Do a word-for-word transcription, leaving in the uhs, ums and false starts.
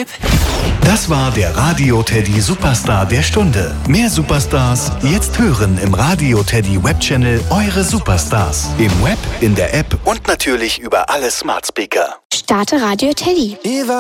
Babe. Das war der Radio Teddy Superstar der Stunde. Mehr Superstars jetzt hören im Radio Teddy Webchannel Eure Superstars. Im Web, in der App und natürlich über alle Smart Speaker. Starte Radio Teddy.